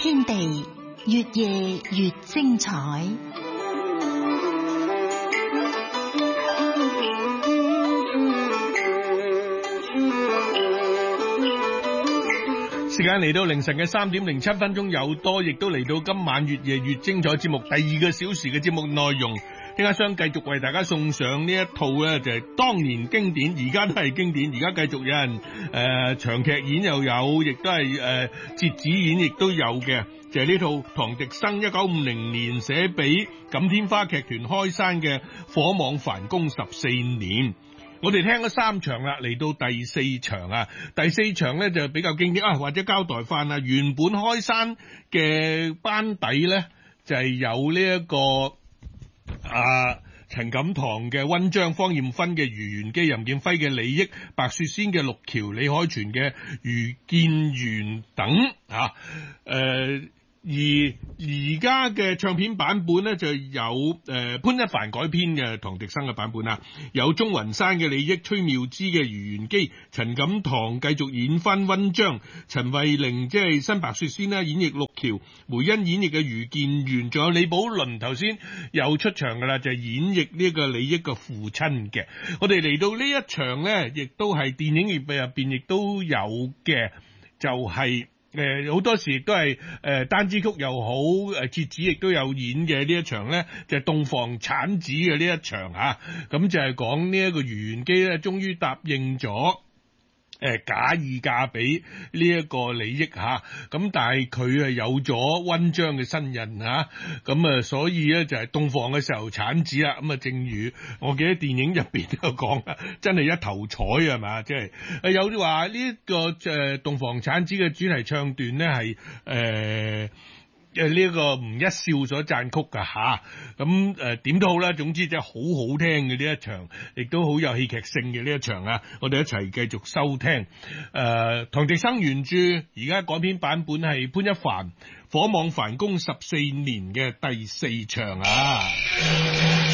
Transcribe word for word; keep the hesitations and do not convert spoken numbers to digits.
天地，越夜越精彩。 時間嚟到凌晨嘅三點零七分鐘有多，亦都嚟到今晚越夜越精彩節目第二個小時嘅節目內容。聽下商繼續為大家送上呢一套咧，就係、是、當年經典，而家都係經典，而家繼續有人誒、呃、長劇演又有，亦都係誒折子演亦都有嘅，就係、是、呢套唐滌生一九五零年寫俾錦天花劇團開山嘅《火網繁公十四年》。我哋聽咗三場啦，嚟到第四場啊！第四場咧就比較經典啊，或者交代翻啊，原本開山嘅班底咧就係、是、有呢、這、一個啊陳錦棠嘅溫章、方艷芬嘅余元基、任劍輝嘅李益、白雪仙嘅陸橋、李海泉嘅余建元等啊，誒、呃。而而家嘅唱片版本咧就有誒、呃、潘一凡改編嘅唐滌生嘅版本啊，有鍾雲山嘅李益、崔妙芝嘅余元基、陳錦棠繼續演翻溫章，陳慧玲即係新白雪仙啦演繹陸橋，梅欣演繹嘅余建元，仲有李寶倫頭先又出場噶啦，就係、是、演繹呢個李益嘅父親嘅。我哋嚟到呢一場咧，亦都係電影業入邊亦都有嘅，就係、是。誒好、呃、多時亦都係誒單支曲又好，誒折子亦都有演嘅呢一場咧，就係、是、洞房產子嘅呢一場嚇，咁、啊、就係講呢一個余元基咧，終於答應咗。誒假意嫁俾呢一個李益嚇，咁但係佢係有咗溫章嘅身孕嚇，咁啊所以咧就係洞房嘅時候產子啦，咁啊正如我記得電影入邊都有講啦，真係一頭彩係嘛，即係誒有啲話呢個誒洞房產子嘅主題唱段咧係誒。誒呢一個吳一笑所撰曲㗎吓，咁誒點都好啦，總之真係好好聽嘅呢一場，亦都好有戲劇性嘅呢一場啊！我哋一齊繼續收聽。誒、呃、唐滌生原著，而家改編版本係潘一凡《火網繁公十四年》嘅第四場啊！